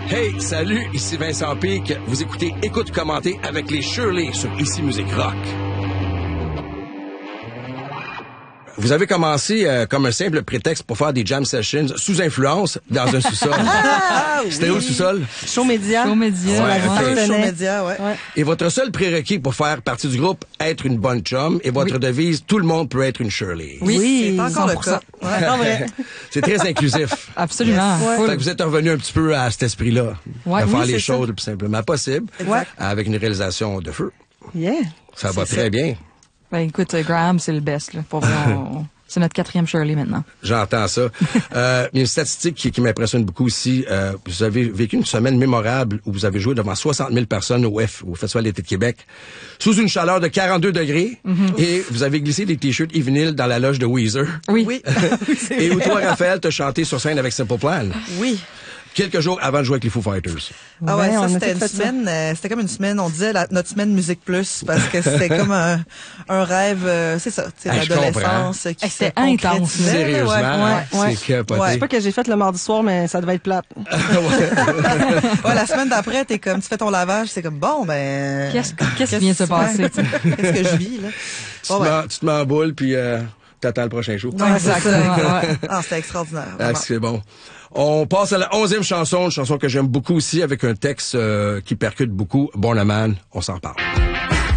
Hey, salut, ici Vincent Pic. Vous écoutez Écoute commenter avec les Shirley sur Ici Musique Rock. Vous avez commencé comme un simple prétexte pour faire des jam sessions sous influence dans un sous-sol. C'était où le sous-sol? Show Média. Show Média. Ouais, ok. Show Média, ouais. Et votre seul prérequis pour faire partie du groupe, être une bonne chum, et votre devise, tout le monde peut être une Shirley. Oui, c'est encore 100%. le cas. Ouais, en vrai. C'est très inclusif. Absolument. Yes. Cool. Fait que vous êtes revenu un petit peu à cet esprit-là. Ouais, de faire oui, les c'est choses le plus simplement possible. Exact. Avec une réalisation de feu. Yeah. Ça va C'est très ça. bien. Ben, écoute, Graham, c'est le best, là. Pour vrai, c'est notre 4e Shirley maintenant. J'entends ça. Il y a une statistique qui m'impressionne beaucoup aussi. Vous avez vécu une semaine mémorable où vous avez joué devant 60 000 personnes au Festival d'été de Québec, sous une chaleur de 42 degrés, et vous avez glissé des t-shirts et vinyles dans la loge de Weezer. Oui. Oui. C'est Et où vrai. toi, Raphaël, t'as chanté sur scène avec Simple Plan. Oui. Quelques jours avant de jouer avec les Foo Fighters. Ah ouais, Ouais, on ça a c'était tout une fait ça. semaine, c'était comme une semaine, on disait notre semaine Musique Plus parce que c'était comme un rêve, c'est ça, c'est Ah, je l'adolescence qui C'était se intense, concrétisait, là, Sérieusement, ouais, hein? ouais. C'est capoté. Ouais. Je sais pas que j'ai fait le mardi soir, mais ça devait être plate. Ouais, la semaine d'après, t'es comme, tu fais ton lavage, c'est comme, bon, ben... Qu'est-ce qui vient de se passer, tu sais? Qu'est-ce que je vis, là? Tu te mets en boule, puis t'attends le prochain show. Ouais, c'est ça. Exactement, ouais. Ah, c'était extraordinaire. Ah, vraiment. c'est bon. On passe à la 11e chanson, une chanson que j'aime beaucoup aussi, avec un texte qui percute beaucoup. Born a Man, on s'en parle.